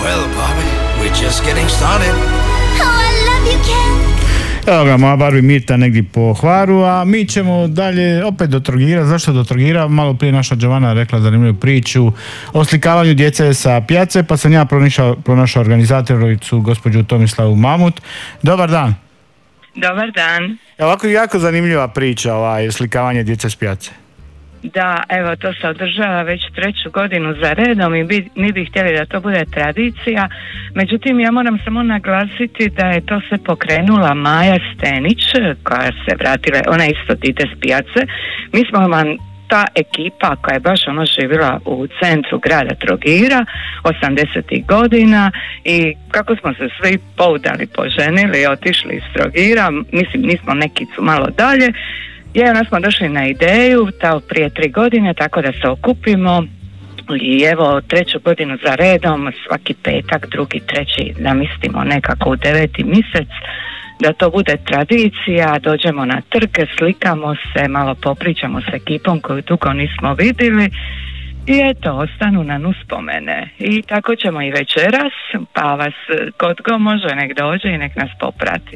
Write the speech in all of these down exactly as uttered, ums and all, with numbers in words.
Well, Bobby, we're just getting started. Oh, I love you, Ken. Evo ga, moja Barbie Mirta negdje po Hvaru, a mi ćemo dalje opet do Trogira. Zašto do Trogira? Malo prije naša Giovanna rekla zanimljivu priču o slikavanju djece sa pijace, pa sam ja pronašao, pronašao organizatoricu, gospođu Tomislavu Mamut. Dobar dan. Dobar dan. Ovako jako zanimljiva priča, ovaj, slikavanje djece s pijace. Da, evo, to se održava već treću godinu za redom i bi, mi bi htjeli da to bude tradicija. Međutim, ja moram samo naglasiti da je to se pokrenula Maja Stenić, koja se vratila, ona isto dite s pijace. Mi smo vam ta ekipa koja je baš ono živjela u centru grada Trogira osamdesetih godina i kako smo se svi poudali, poženili i otišli iz Trogira, mislim nismo nekicu malo dalje, i onda smo došli na ideju ta prije tri godine tako da se okupimo i evo treću godinu za redom svaki petak, drugi, treći namistimo nekako u deveti mjesec da to bude tradicija, dođemo na trg, slikamo se, malo popričamo s ekipom koju dugo nismo vidjeli i eto, ostanu nam uspomene. I tako ćemo i večeras, pa vas kod go može nek dođe i nek nas poprati.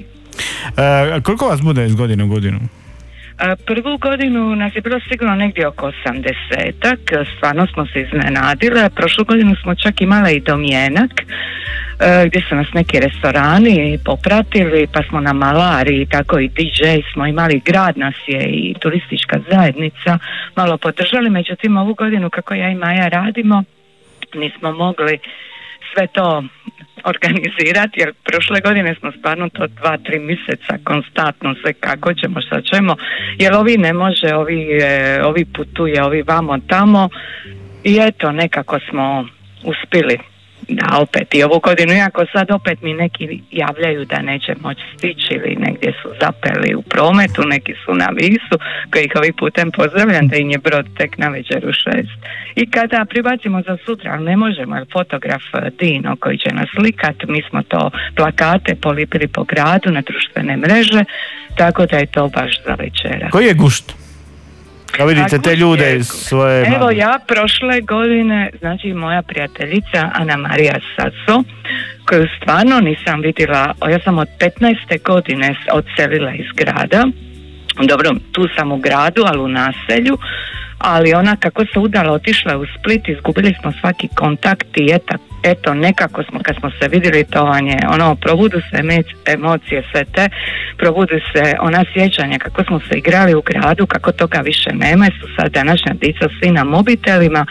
E, koliko vas bude iz godine u godinu? Prvu godinu nas je bilo sigurno negdje oko osamdesetak, stvarno smo se iznenadile, prošlu godinu smo čak imali i domjenak gdje su nas neki restorani popratili, pa smo na Malari i tako i D J smo imali, grad nas je i turistička zajednica malo podržali, međutim ovu godinu kako ja i Maja radimo nismo mogli sve to organizirati, jer prošle godine smo stvarno to dva, tri mjeseca konstantno sve kako ćemo, šta ćemo, jer ovi ne može, ovi, e, ovi putuje, ovi vamo tamo i eto, nekako smo uspjeli da opet i ovu godinu, iako sad opet mi neki javljaju da neće moći stići ili negdje su zapeli u prometu, neki su na Visu, kojih ovim putem pozdravljam da im je brod tek na večer u šest. I kada pribacimo za sutra, ali ne možemo, jer fotograf Dino koji će nas slikat, mi smo to plakate polipili po gradu na društvene mreže, tako da je to baš za večera. Koji je gušt? Kao vidite te ljude iz svoje... Evo ja prošle godine, znači moja prijateljica Ana Marija Saso, koju stvarno nisam vidjela, ja sam od petnaeste godine odselila iz grada, dobro, tu sam u gradu, ali u naselju, ali ona kako se udala otišla u Split, izgubili smo svaki kontakt i eto, eto nekako smo kad smo se vidjeli to vam je ono, probudu se emocije sve te, probudu se ona sjećanja kako smo se igrali u gradu, kako toga više nema, su sad današnja djeca svi na mobitelima,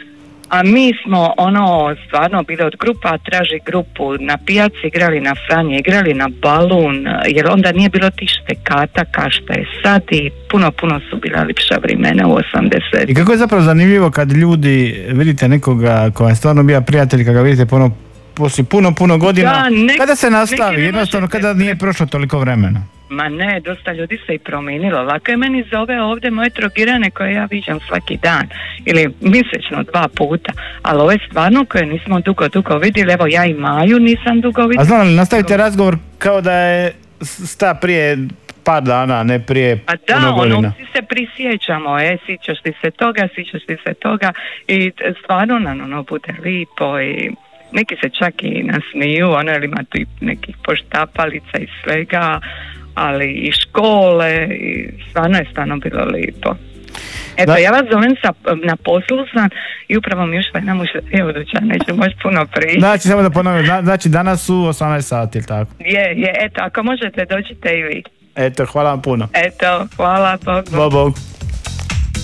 a mi smo ono stvarno bili od grupa, traži grupu na pijaci, igrali na Franje, igrali na balun, jer onda nije bilo tih štekata kao što je sad i puno, puno su bila lipša vremena u osamdeset. I kako je zapravo zanimljivo kad ljudi vidite nekoga koja je stvarno bio prijatelj, kada ga vidite puno, poslije puno, puno godina, da, nek, kada se nastavi, jednostavno kada nije prošlo toliko vremena. Ma ne, dosta ljudi se i promijenilo. Lako je meni zove ovdje moje Trogirane koje ja viđam svaki dan ili mjesečno dva puta, ali ove stvarno koje nismo dugo, dugo vidjeli, evo ja i Maju nisam dugo vidjeli. A znam li, nastavite razgovor kao da je sta prije par dana, ne prije A da, puno godina. ono, svi se prisjećamo, e, sjećaš ti se toga, sjećaš ti se toga i stvarno nam ono bude lipo i neki se čak i nasmiju, ono, ili ima tu i nekih poštapalica i svega, ali i škole i stvarno je stvarno bilo lijepo. Eto, da. Ja vas zovem sa, na poslu sam i upravo mi još sve nam ušli u dućan, neću moći puno pričati. Znači, samo da ponovim, znači danas su osamnaest sati, ili tako? Je, je, eto, ako možete dođite i vi. Eto, hvala vam puno. Eto, hvala, bog, bog. Bog, bog.